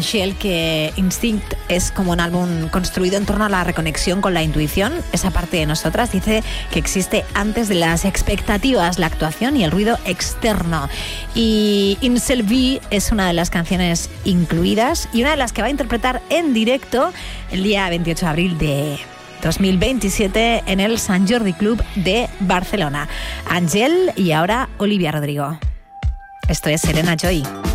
Angel que Instinct es como un álbum construido en torno a la reconexión con la intuición, esa parte de nosotras. Dice que existe antes de las expectativas, la actuación y el ruido externo. Y Inselvi es una de las canciones incluidas y una de las que va a interpretar en directo el día 28 de abril de 2027 en el Sant Jordi Club de Barcelona. Angel y ahora Olivia Rodrigo. Esto es Serena Joy.